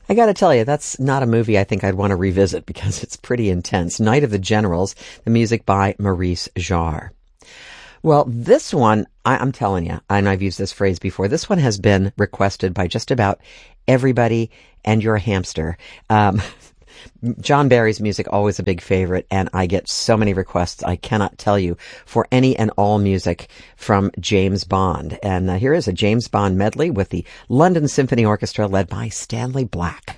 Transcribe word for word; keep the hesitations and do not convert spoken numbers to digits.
I gotta tell you, that's not a movie I think I'd want to revisit because it's pretty intense. Night of the Generals, the music by Maurice Jarre. Well, this one, I, I'm telling you, and I've used this phrase before, this one has been requested by just about everybody and your hamster. Um, John Barry's music, always a big favorite, and I get so many requests, I cannot tell you, for any and all music from James Bond. And uh, here is a James Bond medley with the London Symphony Orchestra led by Stanley Black.